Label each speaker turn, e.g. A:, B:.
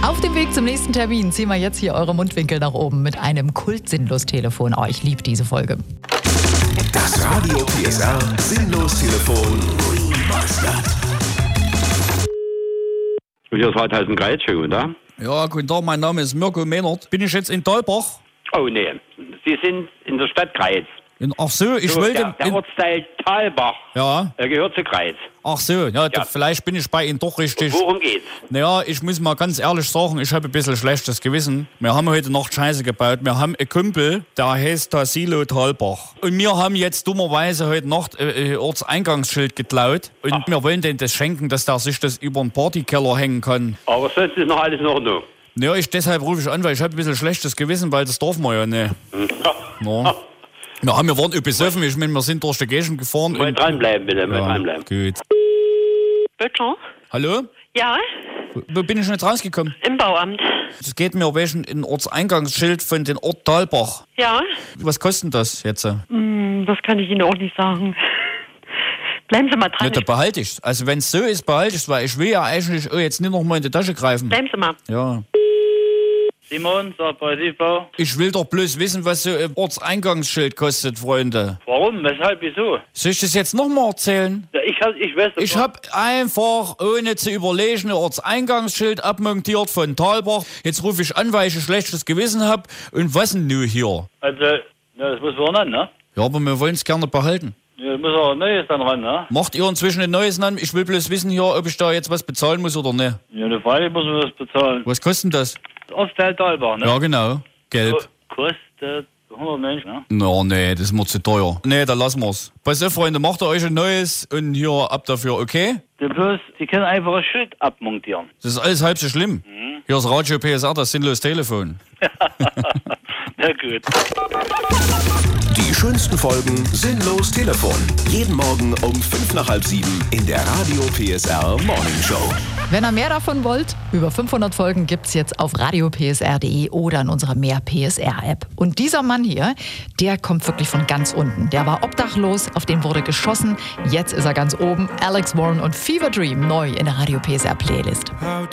A: Auf dem Weg zum nächsten Termin ziehen wir jetzt hier eure Mundwinkel nach oben mit einem Kult-Sinnlos-Telefon. Oh, ich liebe diese Folge.
B: Das Radio PSR Sinnlos-Telefon Remastered.
C: Hier ist Rathhausen Kreis, schön, oder?
D: Ja, guten Tag, mein Name ist Mirko Mehnert. Bin ich jetzt in Talbach?
C: Oh, nee. Sie sind in der Stadt Kreis.
D: Ach so, ich wollte...
C: Der Ortsteil Talbach.
D: Ja.
C: Er gehört zu Kreis.
D: Ach so, ja. Vielleicht bin ich bei Ihnen doch richtig.
C: Worum geht's?
D: Naja, ich muss mal ganz ehrlich sagen, ich habe ein bisschen schlechtes Gewissen. Wir haben heute Nacht Scheiße gebaut. Wir haben einen Kumpel, der heißt Tassilo Talbach. Und wir haben jetzt dummerweise heute Nacht ein Ortseingangsschild geklaut. Und wir wollen denen das schenken, dass der sich das über den Partykeller hängen kann.
C: Aber sonst ist noch alles in Ordnung.
D: Ja, deshalb rufe ich an, weil ich habe ein bisschen schlechtes Gewissen, weil das darf man ja nicht. Ja. Ja, wir waren besoffen, ich meine, wir sind durch die Gegend gefahren.
C: Mal dranbleiben, bitte, mal dranbleiben.
D: Gut.
E: Bitte?
D: Hallo?
E: Ja,
D: Wo bin ich jetzt rausgekommen?
E: im Bauamt.
D: Es geht mir wegen ein Ortseingangsschild von den Ort Talbach.
E: Ja,
D: Was kostet das jetzt?
E: das kann ich Ihnen auch nicht sagen. Bleiben Sie mal dran.
D: Ja, da behalte ich's. Also wenn es so ist, behalte ich's, weil ich will ja eigentlich jetzt nicht noch mal in die Tasche greifen.
E: Bleiben Sie mal.
D: Ja.
F: Simon, Saatbau.
D: Ich will doch bloß wissen, was so ein Ortseingangsschild kostet, Freunde.
F: Warum? Weshalb? Wieso?
D: Soll ich das jetzt noch mal erzählen?
F: Ja, ich weiß das.
D: Ich habe einfach, ohne zu überlegen, ein Ortseingangsschild abmontiert von Talbach. Jetzt rufe ich an, weil ich ein schlechtes Gewissen habe. Und was denn nun hier?
F: Also, ja, das muss man ran, ne?
D: Ja, aber wir wollen es gerne behalten.
F: Ja, muss auch ein Neues dann ran, ne?
D: Macht ihr inzwischen ein neues an? Ich will bloß wissen hier, ob ich da jetzt was bezahlen muss oder nicht.
F: Ja, eine Frage muss man das bezahlen.
D: Was kostet denn das?
F: Ortsteil Talbach, ne?
D: Ja, genau. Gelb.
F: Kostet 100 Menschen, ne?
D: Na, nee, das ist mir zu teuer. Nee, dann lassen wir's. Pass auf, Freunde, macht ihr euch ein neues und hier ab dafür, okay?
F: Die können einfach ein Schild abmontieren.
D: Das ist alles halb so schlimm. Hier ist Radio PSR, das sinnlos Telefon.
F: Na gut.
B: Die schönsten Folgen Sinnlos Telefon. Jeden Morgen um 6:55 in der Radio PSR Morning Show.
A: Wenn ihr mehr davon wollt, über 500 Folgen gibt's jetzt auf radiopsr.de oder in unserer Mehr PSR-App. Und dieser Mann hier, der kommt wirklich von ganz unten. Der war obdachlos, auf den wurde geschossen. Jetzt ist er ganz oben. Alex Warren und Fever Dream neu in der Radio PSR Playlist.
G: How